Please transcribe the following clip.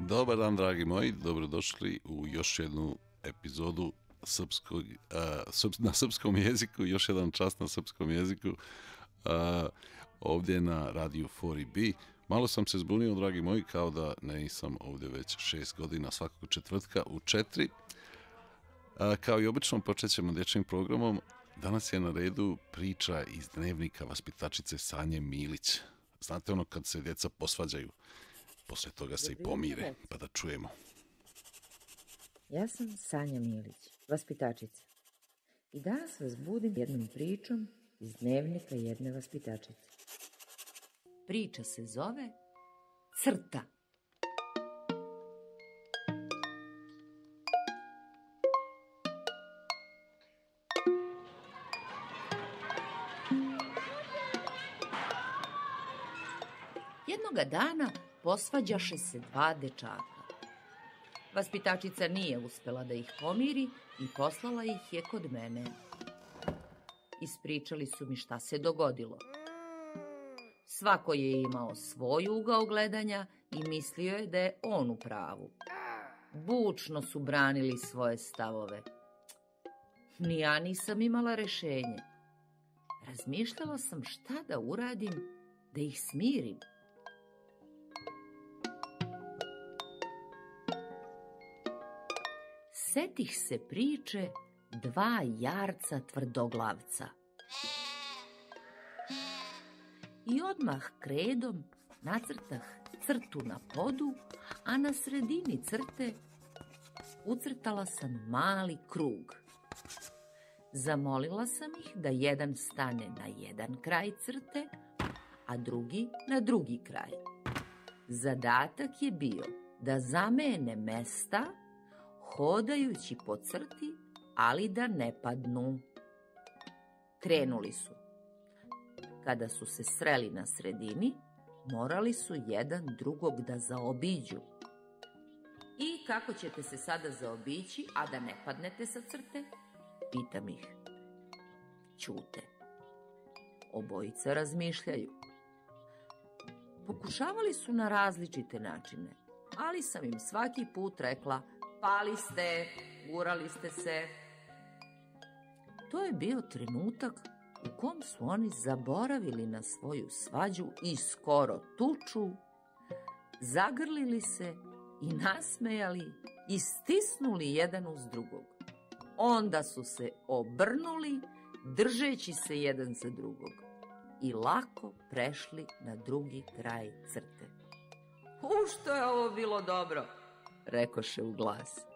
Dobar dan, dragi moji, dobrodošli u još jednu epizodu na srpskom jeziku, još jedan čas na srpskom jeziku, ovdje na radiju 4B. Malo sam se zbunio, dragi moji, kao da nisam ovdje već 6 godina, svakog četvrtka u 4. Kao i obično, počet ćemo dječjim programom. Danas je na redu priča iz dnevnika vaspitačice Sanje Milić. Znate ono kad se djeca posvađaju, posle toga se i pomire, pa da čujemo. Ja sam Sanja Milić, vaspitačica. I danas vas budim jednom pričom iz dnevnika jedne vaspitačice. Priča se zove Crta. Jednoga dana posvađaše se dva dečaka. Vaspitačica nije uspjela da ih pomiri i poslala ih je kod mene. Ispričali su mi šta se dogodilo. Svako je imao svoj ugao gledanja i mislio je da je on u pravu. Bučno su branili svoje stavove. Ni ja nisam imala rešenje. Razmišljala sam šta da uradim da ih smirim. Setih se priče dva jarca tvrdoglavca. I odmah kredom nacrtah crtu na podu, a na sredini crte ucrtala sam mali krug. Zamolila sam ih da jedan stane na jedan kraj crte, a drugi na drugi kraj. Zadatak je bio da zamene mesta hodajući po crti, ali da ne padnu. Krenuli su. Kada su se sreli na sredini, morali su jedan drugog da zaobiđu. I kako ćete se sada zaobići, a da ne padnete sa crte? Pitam ih. Ćute. Obojica razmišljaju. Pokušavali su na različite načine, ali sam im svaki put rekla: pali ste, gurali ste se. To je bio trenutak u kom su oni zaboravili na svoju svađu i skoro tuču, zagrlili se i nasmejali i stisnuli jedan uz drugog. Onda su se obrnuli, držeći se jedan za drugog i lako prešli na drugi kraj crte. Što je ovo bilo dobro, rekoše u glas.